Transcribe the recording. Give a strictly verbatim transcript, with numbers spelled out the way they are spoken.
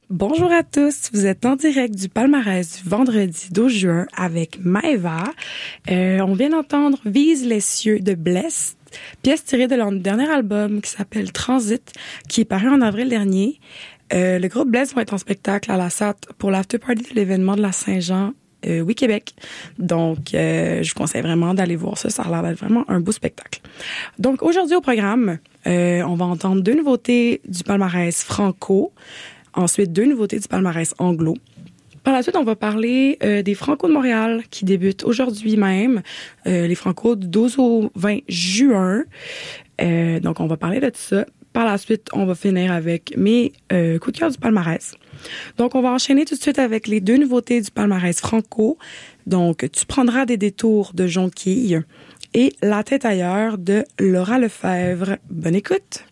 Bonjour à tous, vous êtes en direct du palmarès du vendredi douze juin avec Maëva. Euh, on vient d'entendre Vise les cieux de Blessed, pièce tirée de leur dernier album qui s'appelle Transit, qui est paru en avril dernier. Euh, le groupe Blessed va être en spectacle à la S A T pour l'after-party de l'événement de la Saint-Jean, euh, oui Québec. Donc, euh, je vous conseille vraiment d'aller voir ça, ça a l'air d'être vraiment un beau spectacle. Donc, aujourd'hui au programme, euh, on va entendre deux nouveautés du palmarès franco. Ensuite, deux nouveautés du palmarès anglo. Par la suite, on va parler euh, des Franco de Montréal qui débutent aujourd'hui même, euh, les Franco du douze au vingt juin. Euh, donc, on va parler de tout ça. Par la suite, on va finir avec mes euh, coups de cœur du palmarès. Donc, on va enchaîner tout de suite avec les deux nouveautés du palmarès franco. Donc, Tu prendras des détours de Jonquille et La tête ailleurs de Laura Lefebvre. Bonne écoute!